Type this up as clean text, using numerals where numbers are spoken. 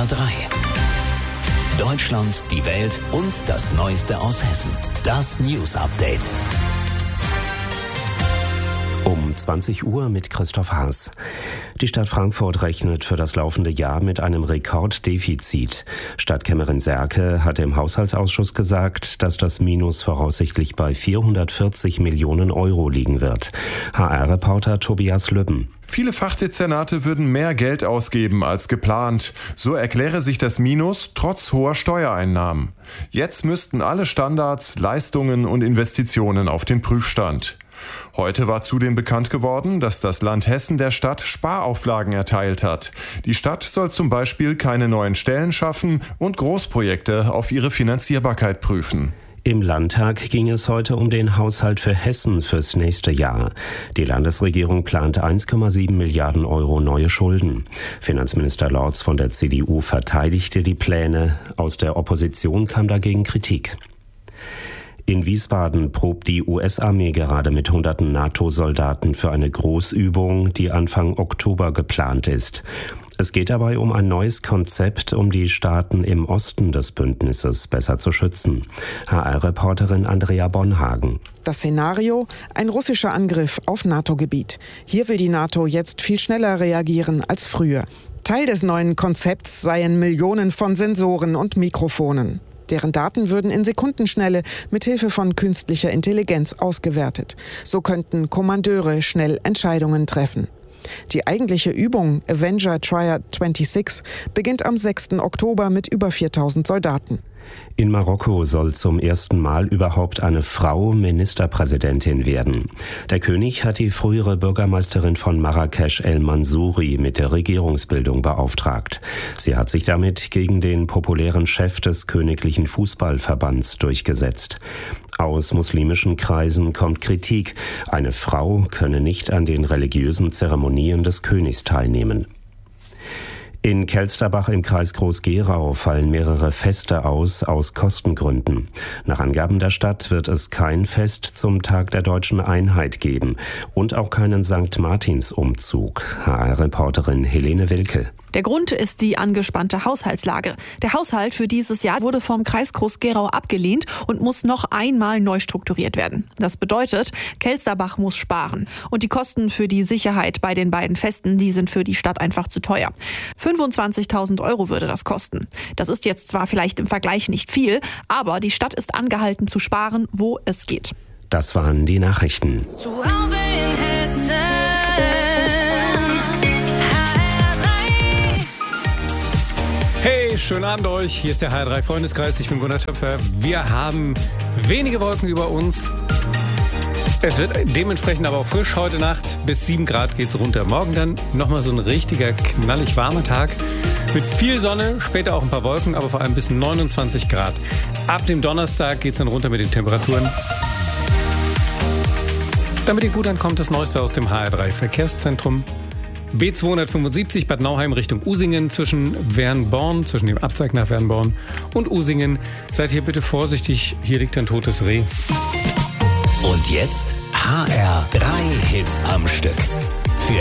HR3. Deutschland, die Welt und das Neueste aus Hessen. Das News Update. Um 20 Uhr mit Christoph Haas. Die Stadt Frankfurt rechnet für das laufende Jahr mit einem Rekorddefizit. Stadtkämmerin Serke hatte im Haushaltsausschuss gesagt, dass das Minus voraussichtlich bei 440 Millionen Euro liegen wird. HR-Reporter Tobias Lübben. Viele Fachdezernate würden mehr Geld ausgeben als geplant. So erkläre sich das Minus trotz hoher Steuereinnahmen. Jetzt müssten alle Standards, Leistungen und Investitionen auf den Prüfstand. Heute war zudem bekannt geworden, dass das Land Hessen der Stadt Sparauflagen erteilt hat. Die Stadt soll zum Beispiel keine neuen Stellen schaffen und Großprojekte auf ihre Finanzierbarkeit prüfen. Im Landtag ging es heute um den Haushalt für Hessen fürs nächste Jahr. Die Landesregierung plant 1,7 Milliarden Euro neue Schulden. Finanzminister Lorz von der CDU verteidigte die Pläne. Aus der Opposition kam dagegen Kritik. In Wiesbaden probt die US-Armee gerade mit hunderten NATO-Soldaten für eine Großübung, die Anfang Oktober geplant ist. Es geht dabei um ein neues Konzept, um die Staaten im Osten des Bündnisses besser zu schützen. HR-Reporterin Andrea Bonhagen. Das Szenario: ein russischer Angriff auf NATO-Gebiet. Hier will die NATO jetzt viel schneller reagieren als früher. Teil des neuen Konzepts seien Millionen von Sensoren und Mikrofonen. Deren Daten würden in Sekundenschnelle mithilfe von künstlicher Intelligenz ausgewertet. So könnten Kommandeure schnell Entscheidungen treffen. Die eigentliche Übung Avenger Triad 26 beginnt am 6. Oktober mit über 4000 Soldaten. In Marokko soll zum ersten Mal überhaupt eine Frau Ministerpräsidentin werden. Der König hat die frühere Bürgermeisterin von Marrakesch El Mansouri mit der Regierungsbildung beauftragt. Sie hat sich damit gegen den populären Chef des Königlichen Fußballverbands durchgesetzt. Aus muslimischen Kreisen kommt Kritik. Eine Frau könne nicht an den religiösen Zeremonien des Königs teilnehmen. In Kelsterbach im Kreis Groß-Gerau fallen mehrere Feste aus Kostengründen. Nach Angaben der Stadt wird es kein Fest zum Tag der Deutschen Einheit geben und auch keinen St. Martins-Umzug. HR-Reporterin Helene Wilke. Der Grund ist die angespannte Haushaltslage. Der Haushalt für dieses Jahr wurde vom Kreis Groß-Gerau abgelehnt und muss noch einmal neu strukturiert werden. Das bedeutet, Kelsterbach muss sparen. Und die Kosten für die Sicherheit bei den beiden Festen, die sind für die Stadt einfach zu teuer. 25.000 Euro würde das kosten. Das ist jetzt zwar vielleicht im Vergleich nicht viel, aber die Stadt ist angehalten zu sparen, wo es geht. Das waren die Nachrichten. Zu Hause in Hessen. Hey, schönen Abend euch. Hier ist der HR3 Freundeskreis. Ich bin Gunnar Töpfer. Wir haben wenige Wolken über uns. Es wird dementsprechend aber auch frisch. Heute Nacht bis 7 Grad geht's runter. Morgen dann nochmal so ein richtiger knallig warmer Tag. Mit viel Sonne, später auch ein paar Wolken, aber vor allem bis 29 Grad. Ab dem Donnerstag geht's dann runter mit den Temperaturen. Damit ihr gut ankommt, das Neueste aus dem HR3 Verkehrszentrum. B275 Bad Nauheim Richtung Usingen zwischen Wernborn, zwischen dem Abzweig nach Wernborn und Usingen. Seid hier bitte vorsichtig, hier liegt ein totes Reh. Und jetzt HR3 Hits am Stück.